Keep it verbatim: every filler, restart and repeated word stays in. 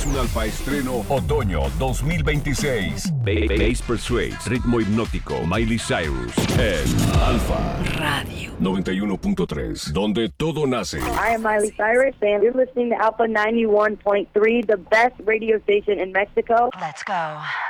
un alfa estreno otoño dos mil veintiséis. Bass Persuades, ritmo hipnótico, Miley Cyrus, en Alfa Radio noventa y uno punto tres, donde todo nace. I am Miley Cyrus, and you're listening to Alpha ninety-one point three, the best radio station in Mexico. Let's go.